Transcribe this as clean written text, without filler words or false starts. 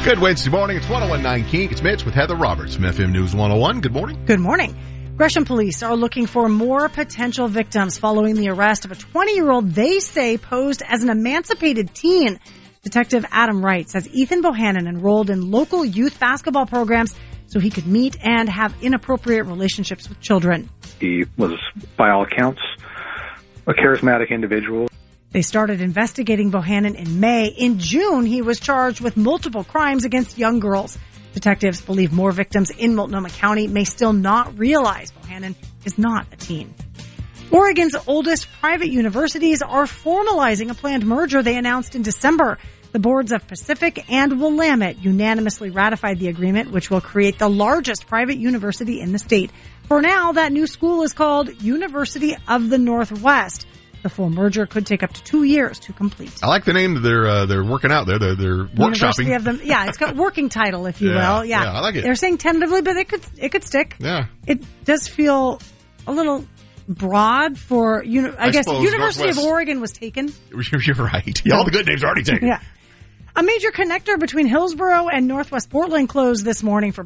Good Wednesday morning. It's 101.9 King. It's Mitch with Heather Roberts from FM News 101. Good morning. Good morning. Gresham police are looking for more potential victims following the arrest of a 20-year-old they say posed as an emancipated teen. Detective Adam Wright says Ethan Bohannon enrolled in local youth basketball programs so he could meet and have inappropriate relationships with children. He was, by all accounts, a charismatic individual. They started investigating Bohannon in May. In June, he was charged with multiple crimes against young girls. Detectives believe more victims in Multnomah County may still not realize Bohannon is not a teen. Oregon's oldest private universities are formalizing a planned merger they announced in December. The boards of Pacific and Willamette unanimously ratified the agreement, which will create the largest private university in the state. For now, that new school is called University of the Northwest. The full merger could take up to 2 years to complete. I like the name they're working out there. They're workshopping. It's got working title, if you will. Yeah, I like it. They're saying tentatively, but it could stick. Yeah. It does feel a little broad for, I guess University of Oregon was taken. You're right. Yeah, all the good names are already taken. Yeah. A major connector between Hillsborough and Northwest Portland closed this morning for